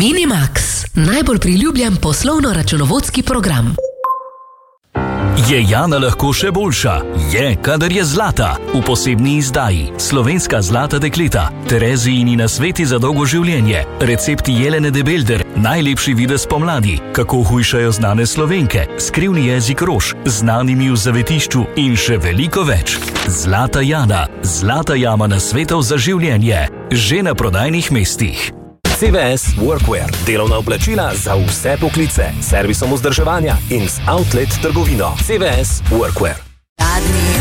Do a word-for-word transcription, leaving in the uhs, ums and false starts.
Minimax, najbolj priljubljen poslovno-računovodski program. Je Jana lahko še boljša? Je, kadar je zlata. V posebni izdaji Slovenska zlata dekleta, Terezijini nasveti za dolgo življenje, recepti Jelene de Belder, najlepši videz pomladi, kako hujšajo znane Slovenke, skrivni jezik rož, znanimi v zavetišču in še veliko več. Zlata Jana, zlata jama nasvetov za življenje, že na prodajnih mestih. C V S Workwear, delovna oblačila za vse poklice, servisom vzdrževanja in z outlet trgovino. C V S Workwear.